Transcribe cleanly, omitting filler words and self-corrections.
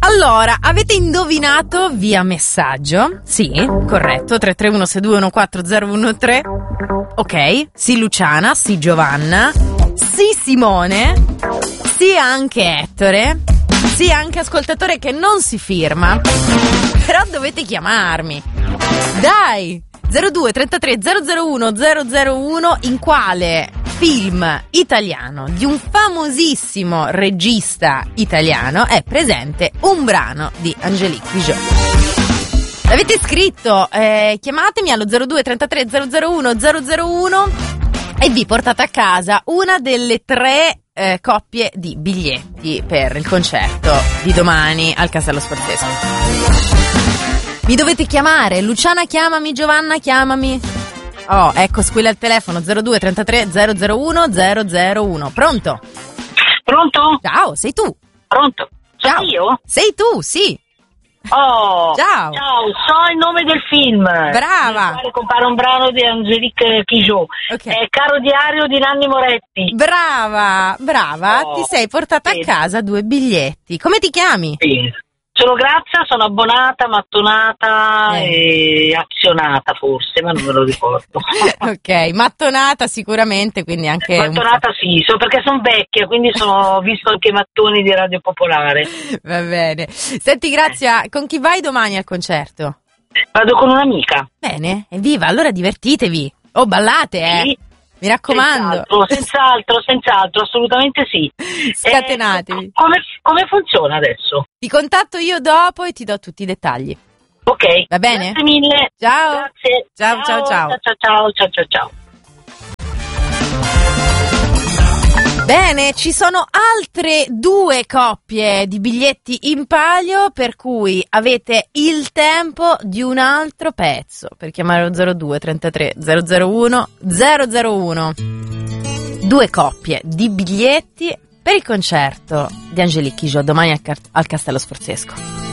Allora, avete indovinato via messaggio? Sì, corretto, 331-6214013. Ok, sì Luciana, sì Giovanna, sì Simone, sì anche Ettore, sì anche ascoltatore che non si firma. Però dovete chiamarmi. Dai! 02 33 001 001, in quale film italiano di un famosissimo regista italiano è presente un brano di Angélique Kidjo. L'avete scritto, chiamatemi allo 02 33 001 001 e vi portate a casa una delle 3 coppie di biglietti per il concerto di domani al Castello Sforzesco. Mi dovete chiamare, Luciana chiamami, Giovanna chiamami. Oh, ecco, squilla il telefono, 02 33 001 001. Pronto? Pronto? Ciao, sei tu. Pronto? Ciao. Sono io? Sei tu, sì. Oh, Ciao. Ciao, so il nome del film. Brava. Nel quale compare un brano di Angélique Kidjo. Ok. È Caro diario di Nanni Moretti. Brava. Oh, Ti sei portata sì. a casa 2 biglietti. Come ti chiami? Sì. Sono Grazia, sono abbonata, mattonata e azionata forse, ma non me lo ricordo. Ok, mattonata sicuramente, quindi anche Mattonata sì, perché sono vecchia, quindi ho visto anche i mattoni di Radio Popolare. Va bene. Senti Grazia, con chi vai domani al concerto? Vado con un'amica. Bene, evviva, allora divertitevi. Oh, ballate, Sì. Mi raccomando. Senz'altro, assolutamente sì. Scatenatevi. Come funziona adesso? Ti contatto io dopo e ti do tutti i dettagli. Ok. Va bene? Grazie mille. Ciao. Grazie. Ciao. Ciao. Bene, ci sono altre 2 coppie di biglietti in palio, per cui avete il tempo di un altro pezzo per chiamare lo 02 33 001 001. 2 coppie di biglietti per il concerto di Angélique Kidjo domani al Castello Sforzesco.